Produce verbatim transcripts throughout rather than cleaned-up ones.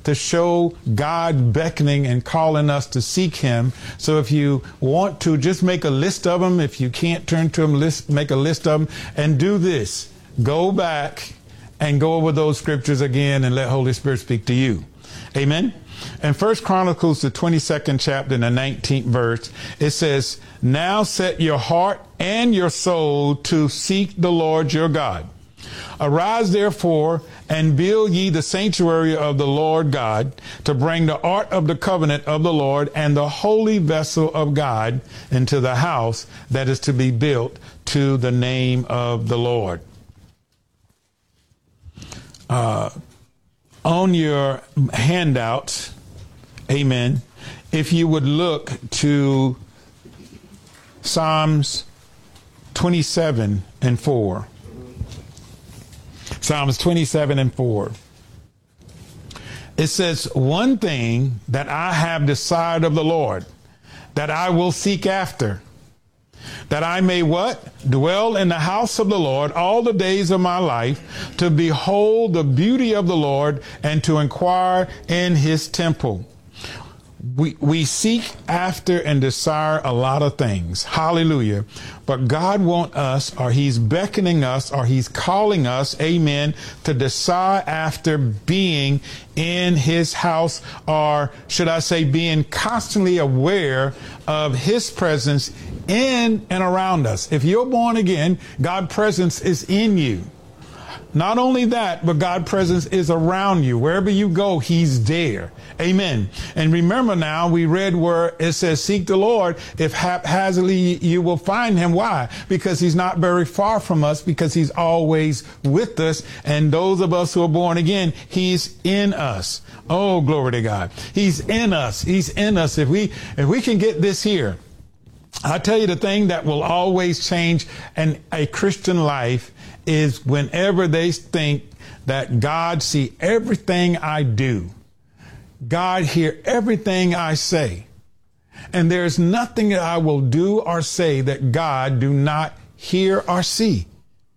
to show God beckoning and calling us to seek him. So if you want to, just make a list of them. If you can't turn to them, list, make a list of them and do this. Go back and go over those scriptures again and let Holy Spirit speak to you. Amen. In First Chronicles, the twenty-second chapter and the nineteenth verse, it says, now set your heart and your soul to seek the Lord your God. Arise, therefore, and build ye the sanctuary of the Lord God, to bring the ark of the covenant of the Lord and the holy vessel of God into the house that is to be built to the name of the Lord. Uh, on your handouts, amen, if you would look to Psalms twenty-seven and four. Psalms twenty-seven and four. It says, one thing that I have desired of the Lord, that I will seek after, that I may what? Dwell in the house of the Lord all the days of my life, to behold the beauty of the Lord and to inquire in his temple. We, we seek after and desire a lot of things. Hallelujah. But God wants us, or he's beckoning us, or he's calling us, amen, to desire after being in his house, or should I say being constantly aware of his presence in and around us. If you're born again, God's presence is in you. Not only that, but God's presence is around you. Wherever you go, he's there. Amen. And remember now, we read where it says, seek the Lord. If haphazardly you will find him. Why? Because he's not very far from us, because he's always with us. And those of us who are born again, he's in us. Oh, glory to God. He's in us. He's in us. If we, if we can get this here, I'll tell you the thing that will always change in a Christian life is whenever they think that God see everything I do, God hear everything I say, and there's nothing that I will do or say that God do not hear or see.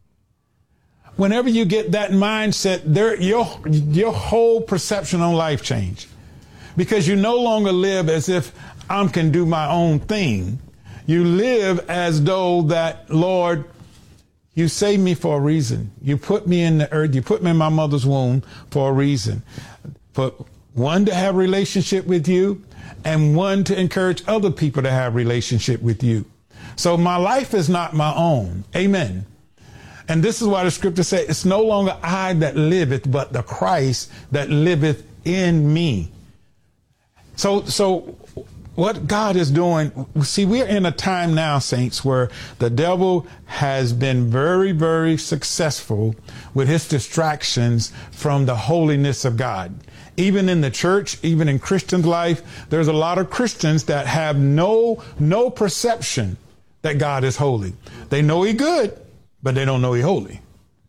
Whenever you get that mindset, there, your, your whole perception on life change, because you no longer live as if I can do my own thing. You live as though that, Lord, you saved me for a reason. You put me in the earth. You put me in my mother's womb for a reason. For one, to have a relationship with you, and one, to encourage other people to have a relationship with you. So my life is not my own. Amen. And this is why the scripture says, it's no longer I that liveth, but the Christ that liveth in me. So, so what God is doing, see, we're in a time now, saints, where the devil has been very, very successful with his distractions from the holiness of God. Even in the church, even in Christian life, there's a lot of Christians that have no, no perception that God is holy. They know he's good, but they don't know he's holy.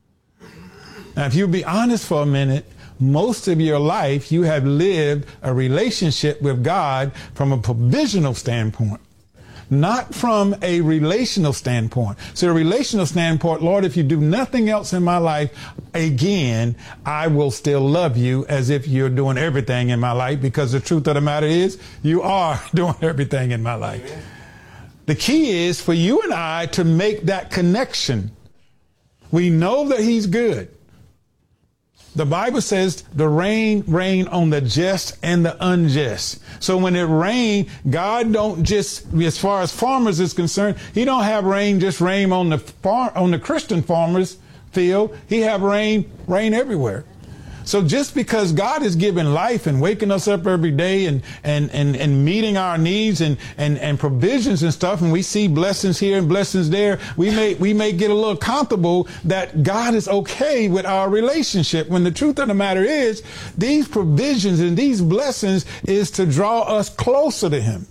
Now, if you be honest for a minute, most of your life, you have lived a relationship with God from a provisional standpoint, not from a relational standpoint. So a relational standpoint, Lord, if you do nothing else in my life, again, I will still love you as if you're doing everything in my life, because the truth of the matter is you are doing everything in my life. Amen. The key is for you and I to make that connection. We know that he's good. The Bible says the rain rain on the just and the unjust. So when it rain, God don't just, as far as farmers is concerned, he don't have rain just rain on the far, on the Christian farmers field. He have rain rain everywhere. So just because God is giving life and waking us up every day and and and, and meeting our needs and, and and provisions and stuff, and we see blessings here and blessings there, we may we may get a little comfortable that God is okay with our relationship, when the truth of the matter is these provisions and these blessings is to draw us closer to him.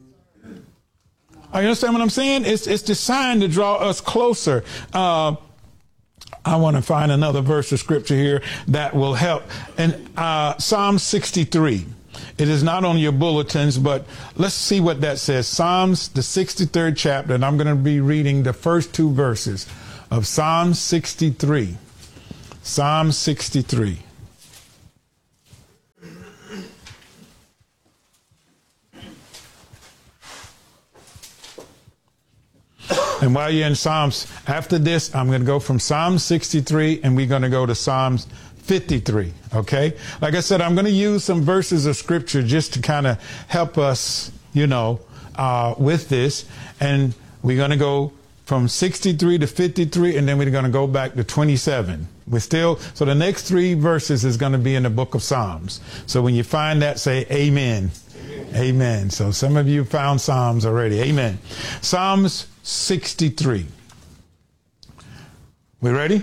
You understand what I'm saying? It's it's designed to draw us closer. Uh, I want to find another verse of scripture here that will help. And uh, Psalm sixty-three. It is not on your bulletins, but let's see what that says. Psalms, the sixty-third chapter, and I'm going to be reading the first two verses of Psalm sixty-three. Psalm sixty-three. And while you're in Psalms, after this, I'm going to go from Psalm sixty-three and we're going to go to Psalms fifty-three. Okay. Like I said, I'm going to use some verses of scripture just to kind of help us, you know, uh, with this. And we're going to go from sixty-three to fifty-three, and then we're going to go back to twenty-seven. We're still, so the next three verses is going to be in the book of Psalms. So when you find that, say amen. Amen. Amen. So some of you found Psalms already. Amen. Psalms sixty-three. We ready?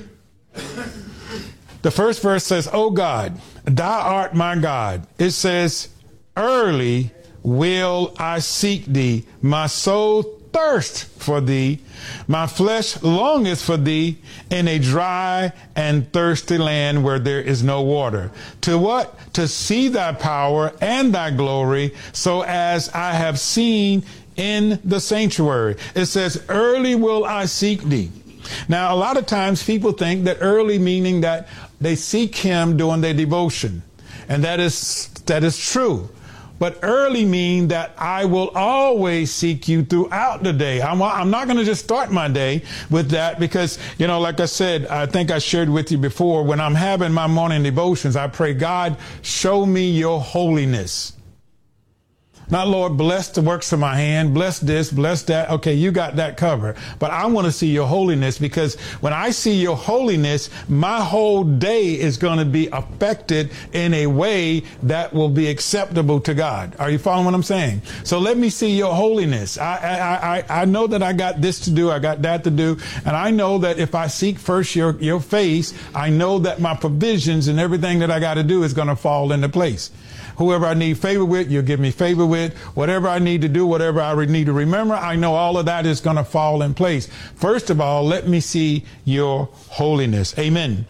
The first verse says, "O God, thou art my God." It says, "Early will I seek thee. My soul thirst for thee. My flesh longeth for thee in a dry and thirsty land where there is no water. To what? To see thy power and thy glory, so as I have seen in the sanctuary." It says, "Early will I seek thee." Now, a lot of times people think that early meaning that they seek him during their devotion. And that is, that is true. But early mean that I will always seek you throughout the day. I'm, I'm not going to just start my day with that because, you know, like I said, I think I shared with you before, when I'm having my morning devotions, I pray, God, show me your holiness. Not, Lord, bless the works of my hand, bless this, bless that. Okay, you got that covered. But I want to see your holiness, because when I see your holiness, my whole day is going to be affected in a way that will be acceptable to God. Are you following what I'm saying? So let me see your holiness. I, I, I, I know that I got this to do, I got that to do. And I know that if I seek first your, your face, I know that my provisions and everything that I got to do is going to fall into place. Whoever I need favor with, you'll give me favor with. Whatever I need to do, whatever I need to remember, I know all of that is going to fall in place. First of all, let me see your holiness. Amen.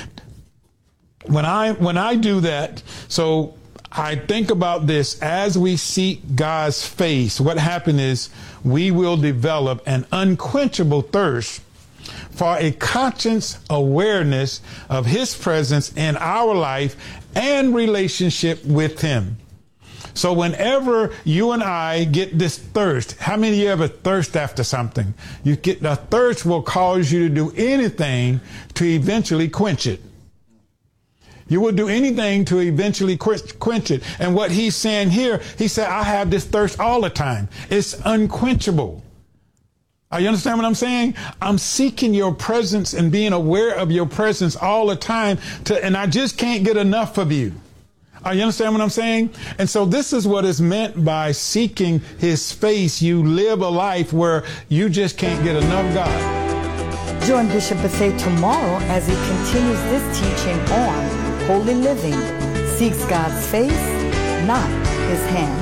When I, when I do that, so I think about this, as we seek God's face, what happened is we will develop an unquenchable thirst for a conscious awareness of his presence in our life and relationship with him. So whenever you and I get this thirst, how many of you ever thirst after something? You get the thirst will cause you to do anything to eventually quench it. You will do anything to eventually quench it. And what he's saying here, he said, I have this thirst all the time. It's unquenchable. Are you understand what I'm saying? I'm seeking your presence and being aware of your presence all the time, to, and I just can't get enough of you. Are you understand what I'm saying? And so this is what is meant by seeking his face. You live a life where you just can't get enough God. Join Bishop Bethea tomorrow as he continues this teaching on holy living. Seeks God's face, not his hand.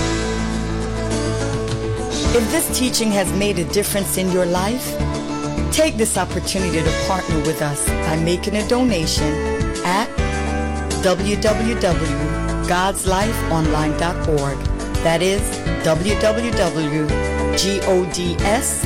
If this teaching has made a difference in your life, take this opportunity to partner with us by making a donation at w w w dot gods life online dot org. That is w w w dot gods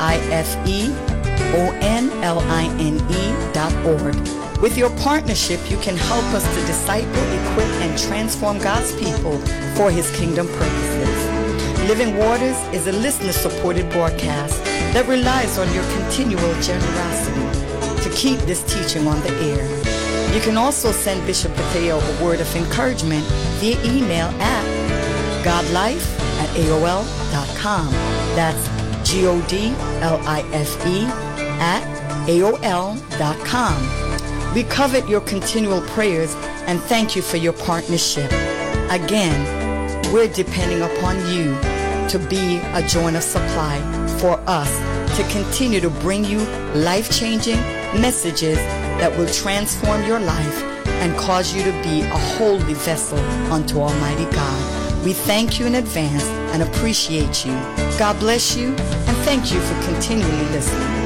life dot org. With your partnership, you can help us to disciple, equip, and transform God's people for his kingdom purposes. Living Waters is a listener-supported broadcast that relies on your continual generosity to keep this teaching on the air. You can also send Bishop Bethea a word of encouragement via email at godlife at A O L dot com. That's G O D L I F E at A O L dot com. We covet your continual prayers and thank you for your partnership. Again, we're depending upon you to be a joint of supply for us to continue to bring you life-changing messages that will transform your life and cause you to be a holy vessel unto Almighty God. We thank you in advance and appreciate you. God bless you, and thank you for continually listening.